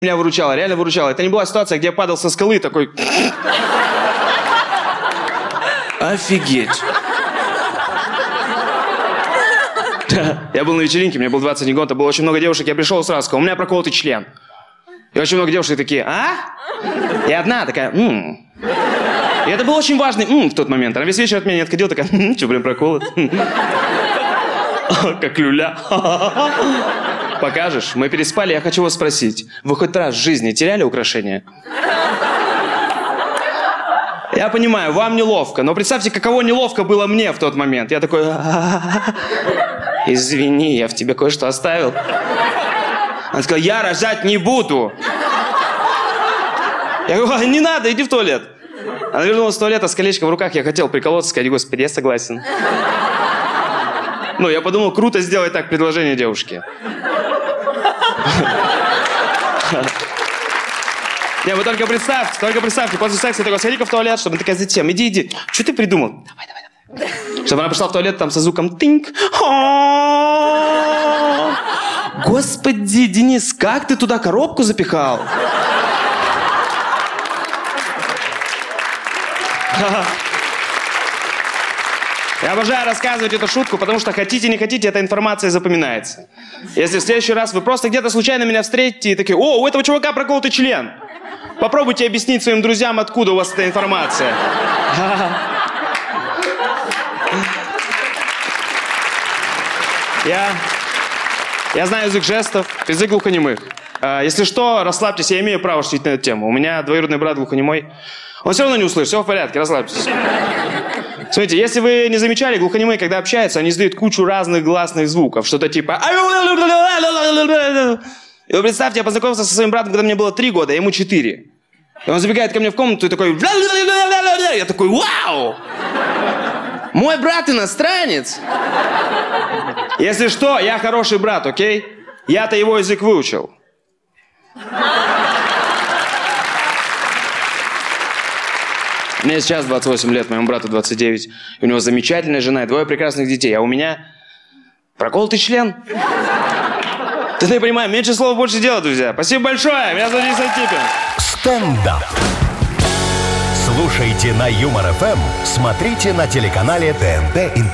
Меня выручало, реально выручало. Это не была ситуация, где я падал со скалы такой... Офигеть. Я был на вечеринке, мне был 21 год, было очень много девушек, я пришел сразу, сказал, у меня проколотый член. И очень много девушек такие, а? И одна такая, И это был очень важный в тот момент. Она весь вечер от меня не отходила, такая, что, блин, проколот? Как люля. Покажешь? Мы переспали, я хочу вас спросить. Вы хоть раз в жизни теряли украшения? Я понимаю, вам неловко, но представьте, каково неловко было мне в тот момент. Я такой... Извини, я в тебе кое-что оставил. Она сказала, я рожать не буду. Я говорю, не надо, иди в туалет. Она вернулась в туалет, с колечком в руках. Я хотел приколоться, сказать, господи, я согласен. Ну, я подумал, круто сделать так предложение девушке. Не, вы только представьте, после секса я такой, сходи-ка в туалет, чтобы она такая, зачем? Иди. Что ты придумал? Давай. Чтобы она пошла в туалет там со звуком тынк. Господи, Денис, как ты туда коробку запихал? Я обожаю рассказывать эту шутку, потому что хотите, не хотите, эта информация запоминается. Если в следующий раз вы просто где-то случайно меня встретите и такие, о, у этого чувака проколотый член. Попробуйте объяснить своим друзьям, откуда у вас эта информация. Я знаю язык жестов, язык глухонемых. Если что, расслабьтесь, я имею право шутить на эту тему. У меня двоюродный брат глухонемой. Он все равно не услышит, все в порядке, расслабьтесь. Смотрите, если вы не замечали, глухонемые, когда общаются, они издают кучу разных гласных звуков. Что-то типа... И вы представьте, я познакомился со своим братом, когда мне было 3 года, а ему 4. И он забегает ко мне в комнату и такой... Я такой, вау! Мой брат иностранец! Если что, я хороший брат, окей? Я-то его язык выучил. Мне сейчас 28 лет, моему брату 29. И у него замечательная жена и 2 прекрасных детей. А у меня проколотый член. Ты не понимаешь, меньше слова, больше дела, друзья. Спасибо большое. Меня зовут Денис Антипин. Стендап. Слушайте на Юмор ФМ, смотрите на телеканале ТНТ.